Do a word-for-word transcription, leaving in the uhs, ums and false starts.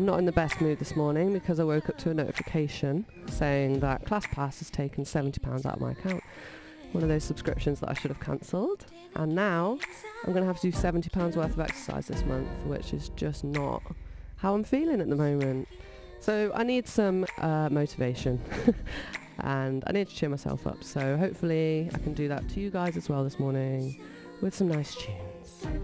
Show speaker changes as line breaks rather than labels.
I'm not in the best mood this morning because I woke up to a notification saying that ClassPass has taken seventy pounds out of my account. One of those subscriptions that I should have cancelled. And now I'm going to have to do seventy pounds worth of exercise this month, which is just not how I'm feeling at the moment. So I need some uh, motivation and I need to cheer myself up. So hopefully I can do that to you guys as well this morning with some nice tunes.